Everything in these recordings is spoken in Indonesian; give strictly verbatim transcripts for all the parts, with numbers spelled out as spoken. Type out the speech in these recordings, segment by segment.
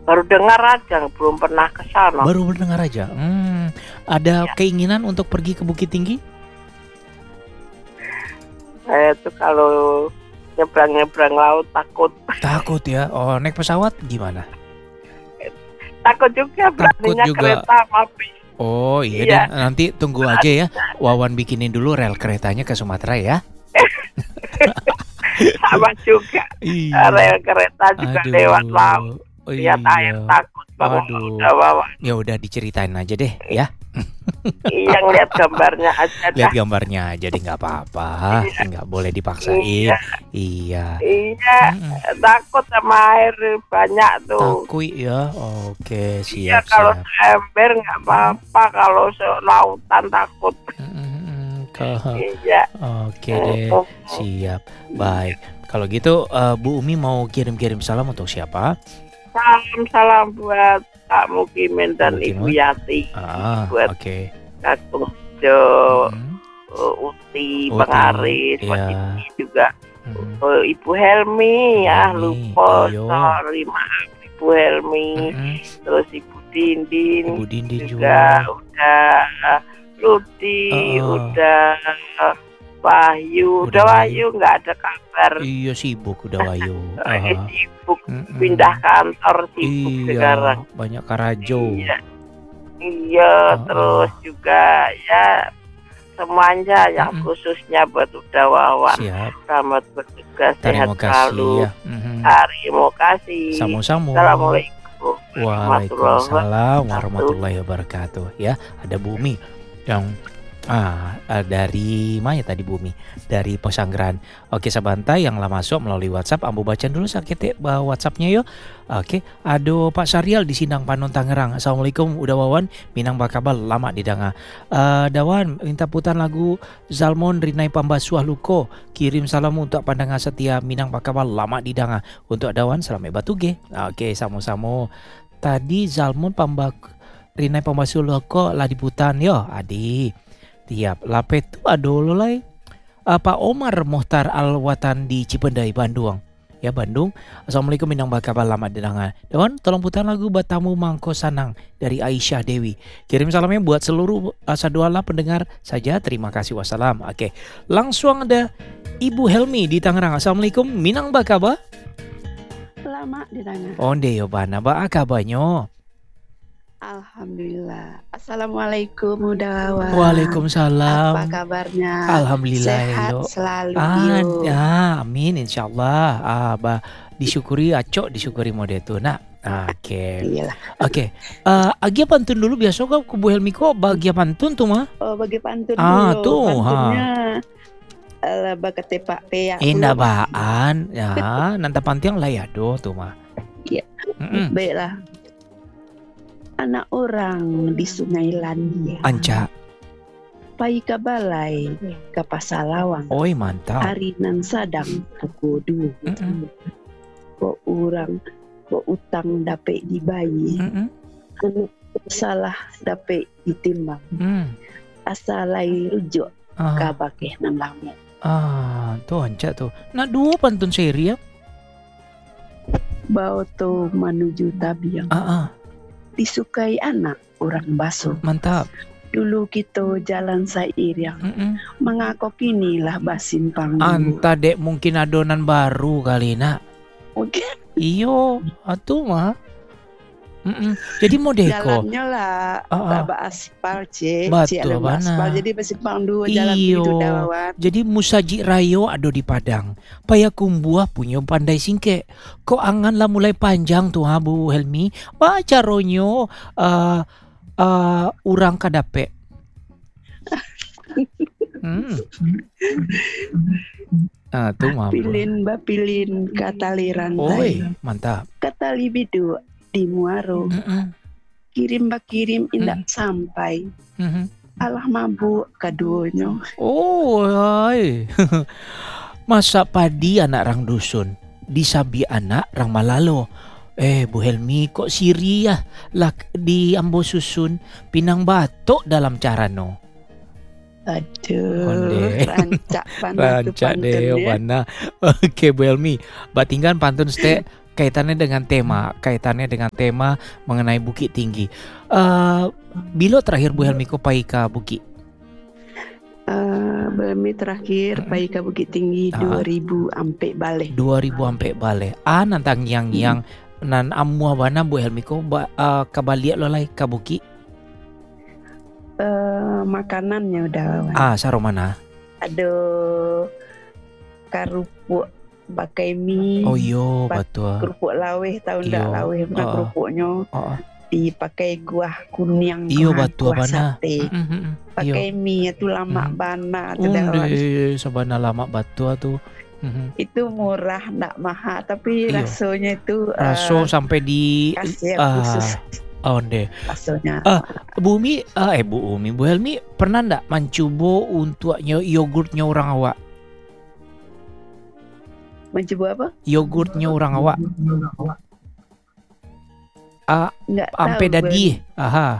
baru dengar aja, belum pernah ke sana. Baru mendengar aja. Hmm, ada Ya. keinginan untuk pergi ke Bukit Tinggi? Saya tuh kalau nyebrang-nyebrang laut takut. Takut ya. Oh, naik pesawat gimana? Takut juga, Takut beraninya juga. kereta sama bis. Oh iya Iya. deh, nanti tunggu aja ya. Wawan bikinin dulu rel keretanya ke Sumatera ya. Sama juga Iya. rel kereta juga Aduh. lewat laut. Oh, Lihat air iya. takut banget. Aduh. Udah bawa. Ya udah diceritain aja deh ya. Iya, ngeliat gambarnya aja Lihat dah. gambarnya aja deh, nggak apa-apa, Iya. nggak boleh dipaksain. Iya. Iya. Iya, Mm-mm. takut sama air banyak tuh. Takui ya. Oke, Iya, siap kalau siap. ember nggak apa-apa, kalau selautan takut. Mm-mm. Ke- Iya. Oke deh, siap. Baik. Kalau gitu eh, Bu Umi mau kirim-kirim salam untuk siapa? Salam salam buat Pak Mukimin dan Bu Ibu Mukimin. Yati, Ah, buat oke. Kakung Jo, Mm-mm. uh, Uti, Uti, Bang Aris, iya. Pak Didi juga, Mm-mm. uh, Ibu Helmi, ya Helmi, lupa, iyo. sorry maaf Ibu Helmi, Mm-mm. terus Ibu Dindin, Ibu Dindin juga juga. udah Rudi, Uh-uh. udah Wahyu, Udah udah Wahyu nggak ada kabar. Iya sibuk udah Wayu. Ini Aha. sibuk Mm-mm. pindah kantor, sibuk Iya, sekarang. banyak karajo. Iya, iya, Uh-uh. terus juga ya semuanya yang Mm-mm. khususnya buat udah Wawan. Siap. Selamat bertugas, sehat Terima selalu. kasih ya. Mhm. Terima kasih. Sama-sama. Assalamualaikum Waalaikumsalam warahmatullahi wabarakatuh. Ya, ada Bumi yang ah ah, dari mana tadi Bumi? Dari Pesanggeran. Oke, Sabanta yang lah masuk melalui WhatsApp. Ambo baca dulu sakit uh, WhatsAppnya yo. Oke, aduh Pak Syarial di Sindang Panon Tangerang. Assalamualaikum, udah Wawan Minang bakabal lama di danga. Uh, Dawan minta putar lagu Zalmon Rinai Pambasuah Luko. Kirim salam untuk pandangan setia Minang bakabal lama di danga. Untuk Dawan selamat batuge. Oke, sama-sama. Tadi Zalmon Pambak Rinai Pambasuah Luko lah diputan yo, Adi. Tiap lapet tuh adolo lai. Pak Omar Mohtar Alwatan di Cipendai Bandung. Ya Bandung. Assalamualaikum Minang bakabal lama di danga. Dawan tolong putar lagu Batamu Mangko Sanang dari Aisyah Dewi. Kirim salamnya buat seluruh asaduala pendengar saja. Terima kasih, wassalam. Oke, langsung ada Ibu Helmi di Tangerang. Assalamualaikum Minang bakaba. Lama di tangan. Onde yo bana ba akabanyo. Alhamdulillah. Assalamualaikum Mudawa. Waalaikumsalam. Apa kabarnya? Alhamdulillah Sehat yo. selalu Ah, yo. ah, amin insyaallah. Ah, ba disyukuri acok disyukuri mode itu. Nah, oke. Iyalah. Oke. Eh, agia pantun dulu biasa kok ku Bu Helmi kok bagia pantun tuh mah. Oh, bagi pantun Ah, dulu. tuh, Pantunnya ala bakate Pak Pea. Indah baan. Ya, nanta pantiang lah ya do tuh mah. Iya. Mm-mm. Baiklah. Anak orang di Sungai Landia. Anca. Pai ka balai ka Pasalawang. Oi mantap. Arinan sadang pukul dua. Mm-mm. Kok orang kok utang dapat dibayi. Mm-mm. Anak salah dapat ditimbang. Mm. Asalai rujuk Ah, ka bakeh nan lamu. ah, tuh Anca tuh. Nah, dua pantun seri ya. Bau tu menuju tabiang. Ah, ah, Disukai anak orang basuh. mantap. Dulu kita jalan seiring. Mm-mm. Mengako kinilah basin panggung. Anta dek mungkin adonan baru kali nak. Oke. Iyo, atuh mah. Mm-mm. Jadi mau deko. Jalannya lah Ah, ah. baba aspal c. Betul, C ada bana. aspal. Jadi basimpang dua jalan Iyo. itu dawan. Jadi musaji rayo ado di Padang. Payakumbuah punya pandai singke. Kok angan lah mulai panjang tuh ha Bu Helmi. Baca ronyo uh, uh, urang kadape. Hmm. Ah, tuh mah. Bu. Pilin bapilin katali Oi, rantai. mantap. Katali bidu di muaro. Mm-mm. Kirim bakirim indak sampai. Mhm. Alah mabuk kaduanya. Oh, ay. Masa padi anak rang dusun, disabi anak rang malalo. Eh, Bu Helmi kok siri ya lah di Ambo Susun pinang batok dalam carano. Aduh, Onde. rancak panah tu Rancak pantun deh, ya. mana. Oke, Bu Helmi, batinggan pantun ste kaitannya dengan tema, kaitannya dengan tema mengenai Bukit Tinggi. Uh, Bilo terakhir Bu Helmi ko pai ka Bukit? Uh, Belmi terakhir Mm-mm. pai ke Bukit Tinggi Ah. dua ribu ampe balik. dua ribu ampe bale. Ah nantang yang yang nan amua bana Bu Helmi ko ba, uh, kabaliak lolai ka Bukit. Uh, makanannya udah Ah saromana. ada kerupuk pakai mie. Oh iyo Pak- betul. Kerupuk laweh tahu Iyo. ndak laweh pernah Ah. kerupuknya Oh, dipakai kuah kuning iyo kuah, betul kuah bana. sate. Mm, mm, mm. Iyo. Pakai mie itu lama Mhm. bana tu dah, Wan. Unde sabana lama batu tu. Mhm. Itu murah ndak mahal tapi Iyo. rasanya itu Raso eh, sampai di khas ya, ah khusus onde. rasanya. Ah, Bu Umi, ah, eh Bu Umi, Bu Helmi pernah ndak mencoba untuk yo- yogurtnya orang awak? Mencoba apa? Yogurtnya orang awak. Ah, Enggak tahu. ampe dadi. Aha.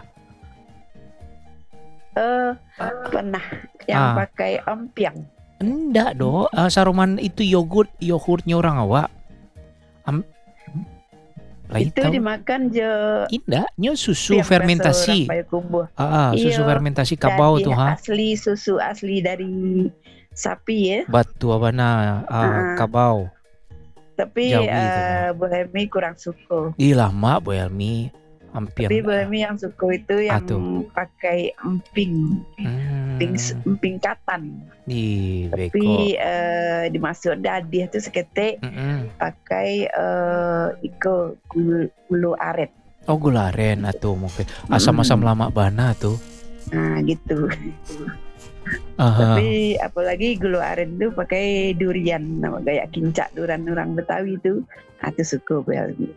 Eh pernah yang Ah. pakai empiang. Enggak do, ah, saruman itu yogurt, yogurtnya orang awak. Am Lain Itu tahu. dimakan je Indah, nyo susu yang biasa fermentasi. orang pakai kumbuh. Ah, ah, susu Iyo, fermentasi kabau Daging tuh ha. asli, susu asli dari sapi ya. Batu abana, ah, Ah. kabau. Tapi Jauh itu, eh Bu Helmi kurang suka. Ih lama Bu Helmi. Ampiang. Tapi Bu Helmi yang suka itu yang Atuh. pakai emping, Hmm. emping, emping katan. Di beko. Tapi eh, dimasuk dadih itu seketik Mm-mm. pakai eh, iko gula, gula aret. Oh gula aren atau mungkin asam-asam lama bana tuh. Nah gitu. Aha. Tapi apalagi gula aren itu pakai durian, nama gaya kincak durian orang Betawi itu, aku suka Bu Helmi.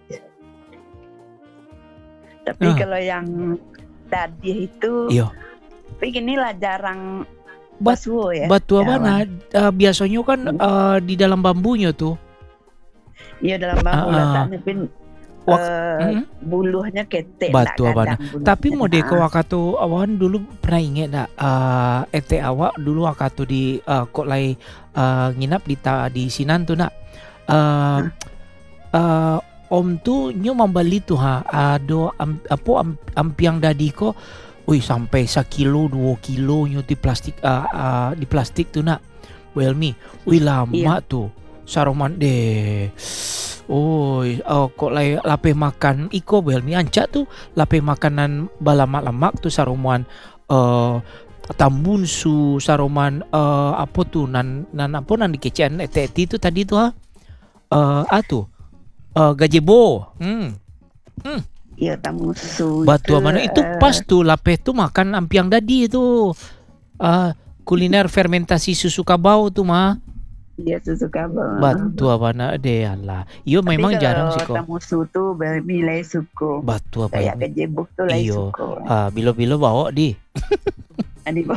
Tapi Ah. kalau yang dadih itu, Iya. tapi inilah jarang Bat- basuh ya. Batu Jawa. abana eh, biasanya kan eh, di dalam bambunya tuh. Iya dalam bambu Ah, ah. letaknya pun Wak- eh, Mm. buluhnya ketek. Batu ndak abana. kadang buluhnya. Tapi mau deko Ah. wakatu awan dulu pernah inget dak eh ete awak dulu wakatu di eh, kok lay eh, nginap di ta, di Sinan tuh nak. Eh eh, om tuh nyo membeli tuh ha ada am, apa am, ampiang dadi ko. Wih sampai sekilo dua kilo nyo di plastik eh, eh, di plastik tuh nak. Bu Helmi, wih lama Iya. tuh. Saroman deh. Oh, oh kok lay lape makan iko Bu Helmi ancak tuh lape makanan balamak-lamak tuh saruman eh tambun su saruman eh apa tuh nan nan apa nan dikecian eti itu tadi tuh ha eh atuh eh gazebo hmm Iya tamu su. batu mana itu eh, pas tuh lape tuh makan ampiang dadi itu eh kuliner fermentasi susu kabau tuh mah Iya susu kabel. batu mana deh Allah iyo Tapi memang kalau jarang sih kok tamu su tuh nilai suku. batu apa Kayak ini kejebuk tuh lai Iyo. suku. ah bilo-bilo bawa di Adi bo.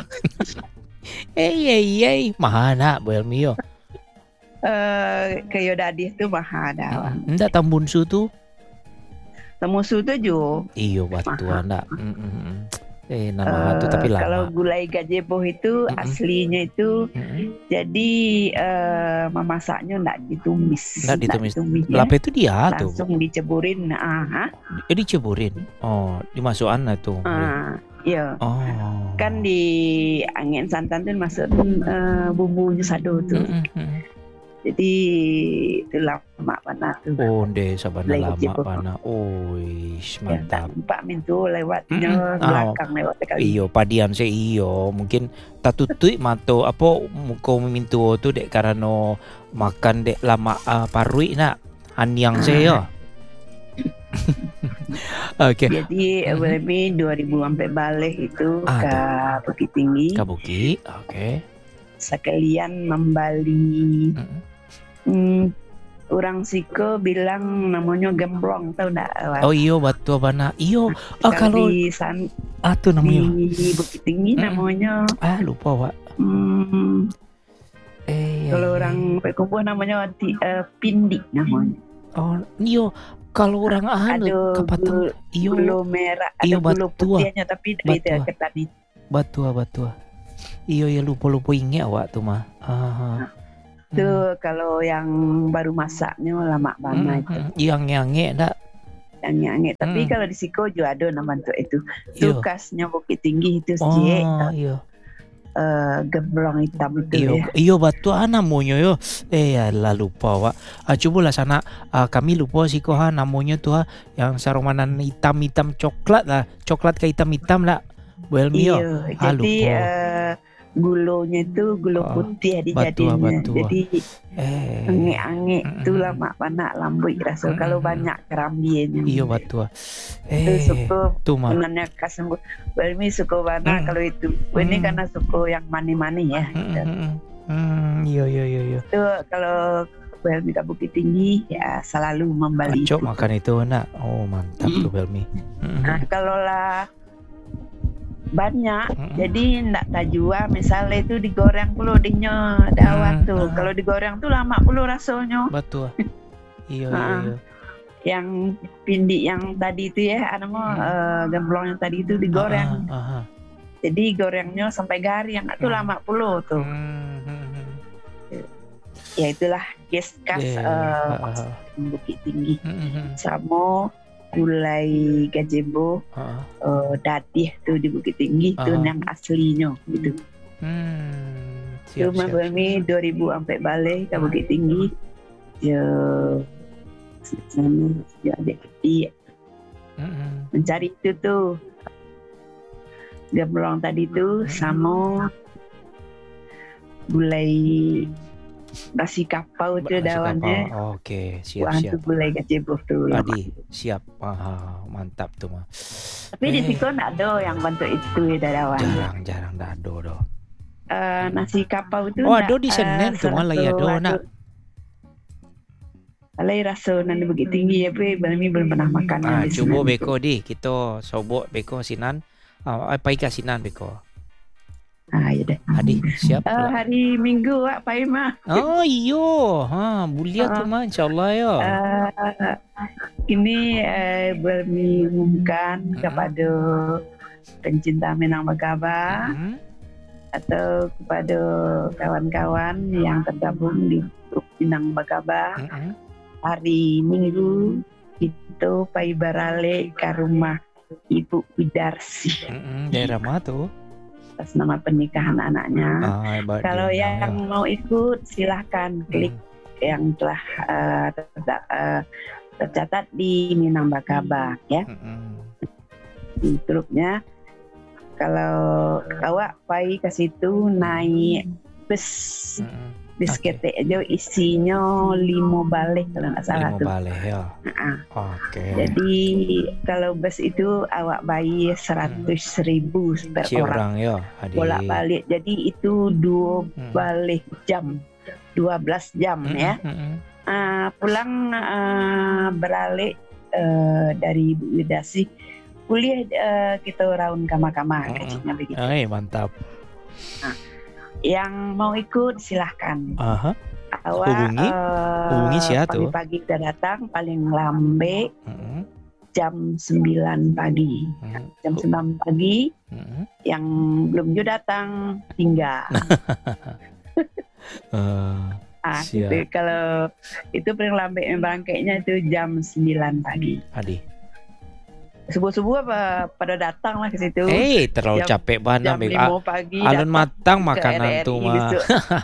eh iya iya mana Bu Helmi yo Eh kayak dadih tuh mahal dah. enggak tambun su tuh Tamu su tuh jo. iyo batu Mahal. anda eh nama tuh Eh, tapi Kalau lama gulai gazebo itu Mm-mm. aslinya itu Mm-mm. jadi eh, memasaknya enggak ditumis. Nggak ditumis. ya. Lape itu dia tuh Langsung diceburin. Ah, ha? eh diceburin oh dimasukan lah tuh ah, iya. oh Kan di angin santan tuh masuk eh, bumbunya sado tuh. Mm-mm, mm-mm. Jadi itu lama mana tuh. oh deh sabana Lagi lama cipok. pana oh Ya, tak mantap empat mintu lewatnya Mm-mm. belakang lewat sekali. iyo padian se iyo mungkin tatutui mato apa muko mintu tu dek karena makan dek lama uh, parui nak hanyang se yo oke Jadi Mhm. Welmi dua ribu sampai balik itu Ah, ke Bukit Tinggi kabuki oke sekalian membali Mm-mm. hmm, orang Siko bilang namanya gemblong tahu enggak? oh iyo batu abana iyo ah, kalau di san, ah tuh namanya di Bukit Tinggi Mm-mm. namanya ah lupa wak hmm, eh kalau iya, orang Pekumpuh namanya di, eh, pindi namanya. oh iyo kalau orang anu Ada kapatang gula, iyo gula merah, ada iyo, gula batua. putihnya tapi beda Batua. ketan itu. batu batu iyo ya lupa lupa ingat awak tuh mah ah Itu kalau yang baru masaknya lama banget itu. Mm, yang nyange dak. Yang nyanyi. Tapi Hmm. kalau di Siko juga ada nama untuk itu. Iyo. Itu khasnya Bukit Tinggi itu Oh, sih. iyo. Uh, gemblong hitam itu Iyo, ya. iyo batu ah namanya yo. Eh ya lah lupa Wak. Ah, coba lah sana ah, kami lupa sih kok ha namanya tuh ha yang sarumanan hitam-hitam coklat lah. Coklat ke hitam-hitam lah. Well me yo. Iya, Ah, jadi lupa. uh, gulonya itu gulo Ah, putih batu ah, dijadinya. batu ah. Jadi Eh. ange-ange Mm-mm. itu lama panak lambui rasa Mm-mm. kalau banyak kerambinya. Iyo batu ah. Itu Eh, suku tuh mah. sebenarnya khas Belmi suku mana Mm. kalau itu. Ini Mm. karena suku yang mani-mani ya. Gitu. Hmm, hmm, iyo iyo iyo iyo. Itu kalau Belmi ke Bukit Tinggi ya selalu membeli Acok itu. makan itu nak. Oh mantap Mm. tuh Belmi. Mm-mm. Nah, kalau lah banyak, Mm-mm. jadi ndak tajua misalnya itu digoreng puluh dinyo dawan Mm, tuh. ah. Kalau digoreng tuh lama puluh rasanya. Batu ah. Iyo iyo Ah. iyo. Yang pindi yang tadi itu ya, ada mau Hmm. eh, gemblong yang tadi itu digoreng. Ah, ah, ah. Jadi gorengnya sampai garing, itu Hmm. lama puluh tuh. Hmm, hmm, hmm. Ya itulah khas khas Eh, eh, ah, ah. Bukit Tinggi. Hmm, hmm, Sama gulai gazebo, ah. eh, dadih tuh di Bukit Tinggi itu Ah. yang aslinya gitu. Hmm, siap Cuma siap. Belmi dua ribu sampai balik ke Bukit Tinggi. Ya sana ya adik iya, Hmm, hmm. mencari itu tuh gemblong tadi tuh sama gulai nasi kapau tuh Nasi daunnya. kapau. Oke, siap Wah, siap. tuh gulai gazebo tuh. lama. Adi, siap. Ah, mantap tuh mah. Tapi di Eh. Siko nggak ada yang bentuk itu ya dawan. Jarang jarang dado doh. Eh, nasi kapau itu Oh, ndak, ada di Senen eh, tuh malah ya do nak. Alai rasa nanti Bukit Tinggi ya, tapi Belmi belum pernah makan yang Ah, di coba Senen. beko di kita sobok beko sinan. Ah, apa ika sinan beko. Ah, ya deh. Adi, siap. Eh, hari Minggu Wak Pai mah. Oh iyo, ha, bulia tuh mah insyaallah ya. Eh, ini eh, Belmi umumkan Mm-mm. kepada pencinta Minang Bagaba Hmm. atau kepada kawan-kawan yang tergabung di grup Minang Bagaba. Hmm. Hari Minggu itu Pai Barale ke rumah Ibu Widarsi Hmm. Daerah mana tuh? atas nama pernikahan anaknya. Ah, hebat Kalau dia, yang ya. mau ikut silahkan klik yang telah eh, ter- eh, tercatat di Minang Bagaba ya Hmm. di grupnya. Kalau awak Pai ke situ naik bus Hmm. bus Oke. ketek aja isinya lima balik kalau nggak salah Lima tuh. balik ya. Nah, Oke. jadi kalau bus itu awak bayar seratus ribu per Si orang orang ya, Adi. bolak balik. Jadi itu dua Hmm. balik jam, dua belas jam Hmm, ya. hmm, hmm. Ah, pulang ah, beralik eh, dari Bu Widasi kuliah eh, kita raun kamar-kamar Mm-mm. kecilnya begitu. Ay, mantap. Yang mau ikut silahkan. Aha. Awak Hubungi. eh, Hubungi siapa tuh? pagi-pagi udah datang paling lambe Hmm. jam sembilan pagi. Hmm. Jam sembilan pagi Hmm. yang belum juga datang tinggal. Eh, Ah, Siap. gitu. Kalau itu paling lambe berangkatnya itu jam sembilan pagi. Adi. Subuh-subuh apa pada datang lah ke situ. Eh, terlalu Jam- capek banget. jam Bek. lima pagi Alun datang matang ke makanan R R I tuh mah. besok.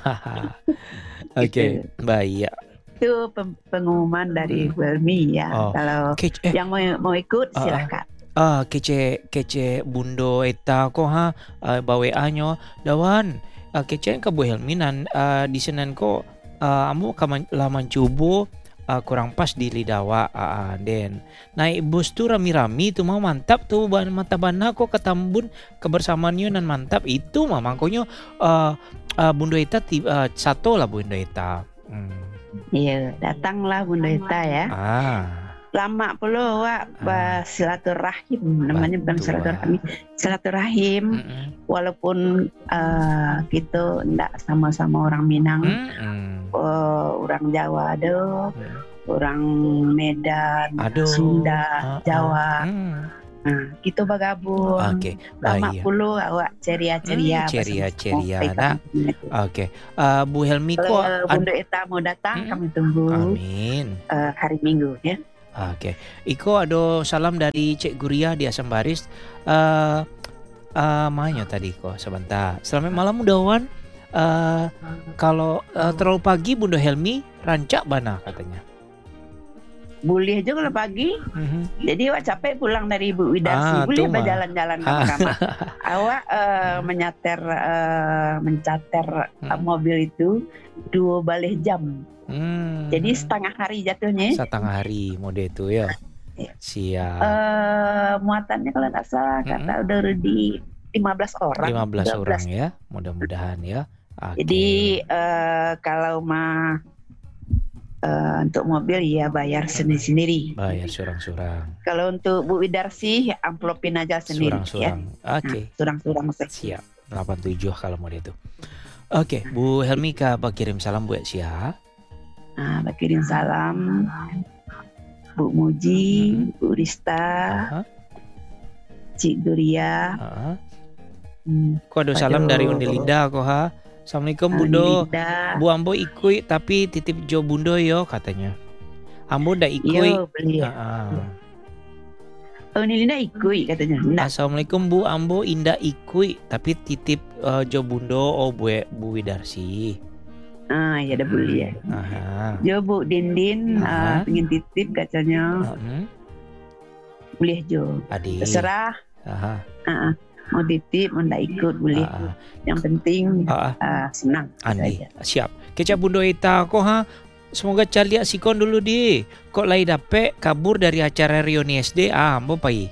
Oke, Gitu. baik. Itu pem- pengumuman dari Hmm. Welmi ya. Oh. Kalau Kece, eh, yang mau mau ikut Ah, ah. silahkan. ah, kece, kece bundo eta ko ha, uh, bawe anyo, dawan, uh, kece ka bu Helminan, uh, di Senen ko, uh, amu kaman laman cubo, uh, kurang pas di lidawa, uh, den. Naik bus tuh rami-rami tuh mah mantap tuh, ban mata bana ko ketambun kebersamaannya nan mantap itu mah mangkonyo, uh, uh, bundo eta ti, uh, satu lah bundo eta. Hmm. Iya, datanglah Bunda Eta ya. Ah. Lama pula wak Ah. silaturahim namanya bukan Betul, silaturahim. Silaturahim Mm-mm. walaupun eh, kita ndak sama-sama orang Minang, Mm-mm. eh, orang Jawa ada, Mm. orang Medan, Aduh. Sunda, Ah, ah. Jawa. Hmm. Nah, gitu bagabung. Oke, Lama baik. puluh awak ceria-ceria. Hmm, ceria-ceria. Nah, Itu. oke. Uh, Bu Helmi Kalau kok Bunda Eta mau datang, Mm-mm. kami tunggu Amin. uh, hari Minggu ya. Oke. Iko ada salam dari Cik Guria di Asam Baris. Uh, uh, Manyo tadi kok sebentar. Selamat malam Mudawan. Uh, kalau uh, terlalu pagi Bunda Helmi rancak bana katanya. Boleh aja kalau pagi. Mm-hmm. Jadi awak capek pulang dari Ibu Widarsi, Ah, boleh tuh, Ma. berjalan-jalan ke kamar. Awak uh, menyater uh, mencater uh, Hmm. mobil itu dua balik jam. Hmm. Jadi setengah hari jatuhnya. Setengah hari mode itu ya. Ya. Siap. Uh, muatannya kalau tak salah Mm-mm. kata udah di lima belas orang. lima belas dua belas. orang ya. Mudah-mudahan ya. Okay. Jadi uh, kalau mah Uh, untuk mobil ya bayar sendiri-sendiri. Bayar surang-surang. Kalau untuk Bu Widarsi amplopin aja sendiri. Surang-surang. Ya. Oke. Okay. Nah, surang-surang saja. Siap. delapan puluh tujuh kalau mau itu. Oke, okay. Bu Helmi Kak kirim salam buat Sia. Nah, kirim salam Bu Muji, hmm. Bu Rista, uh-huh. Cik Duria. Uh-huh. Hmm. Kok ada salam dari Undi Linda kok ha? Assalamualaikum Bundo. Bu Ambo ikui tapi titip Jo Bundo yo katanya. Ambo dah ikui. Yo beli. Uh-uh. Oh ini Linda ikui katanya. Nah. Assalamualaikum Bu Ambo indah ikui tapi titip uh, Jo Bundo oh Bu Bu Widarsi. Ah ya ada boleh ya. Aha. Jo Bu Dindin uh, pengen titip katanya. Uh-huh. Boleh Jo. Adi. Terserah. Aha. Uh-uh. Mau titip, mau tak ikut boleh. Uh, Yang penting uh, uh, senang. Andi, siap. Kecap Bundo Ita kok ha. Semoga cari sikon dulu di. Kok lagi dapet kabur dari acara Reuni S D. Ah, ambo pai.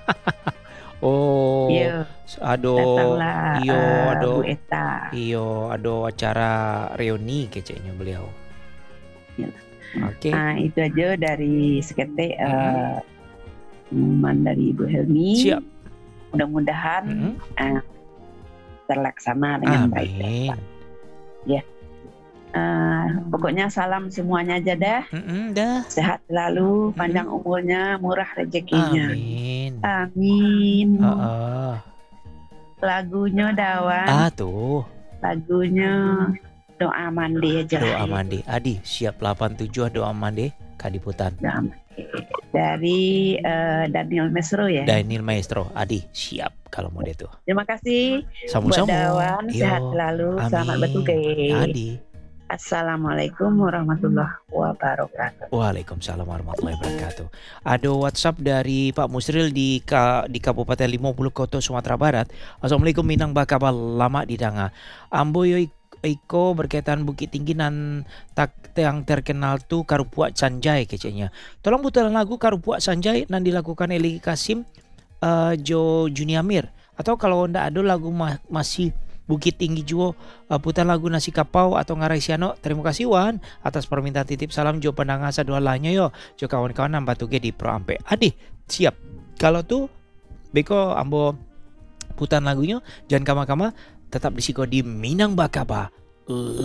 Oh. Iya. Ado. Iyo, uh, ado. Bu Eta. Iyo, ado acara reuni keceknya beliau. Ya. Oke. Okay. Nah, itu aja dari sekete uh, pengumuman dari Ibu Helmi. Siap. Mudah-mudahan mm-hmm. uh, terlaksana dengan Amin. baik. Ya, uh, pokoknya salam semuanya aja dah. Mm-hmm, dah. Sehat selalu, panjang mm-hmm. umurnya, murah rezekinya. Amin. Amin. Uh-uh. Lagunya Dawan. Ah tuh. Lagunya Doa Mandi aja. Doa Mandi. Adi siap delapan puluh tujuh Doa Mandi Kadiputan. Doa Mandi. Dari uh, Daniel Maestro ya. Daniel Maestro, Adi siap kalau mau itu. Terima kasih. Sama-sama. Buat Dawan, sehat selalu. Amin. Selamat bertugas. Adi. Assalamualaikum warahmatullahi wabarakatuh. Waalaikumsalam warahmatullahi wabarakatuh. Ada WhatsApp dari Pak Musril di di Kabupaten lima puluh Koto Sumatera Barat. Assalamualaikum Minang Bakabal lama di Danga. Amboyo Iko berkaitan Bukit Tinggi nan tak yang terkenal tuh Karupuak Sanjay keceknya. Tolong putarkan lagu Karupuak Sanjay nan dilakukan Eli Kasim uh, Jo Juniamir atau kalau ndak ada lagu ma- masih Bukit Tinggi juga uh, putar lagu Nasi Kapau atau Ngarai Siano. Terima kasih Wan atas permintaan titip salam Jo Pendangan sadua lainnya yo. Jo kawan-kawan nambah tuge di Pro Ampe. Adi siap. Kalau tuh beko ambo putar lagunya jangan kama-kama tetap di siko di Minang Bakaba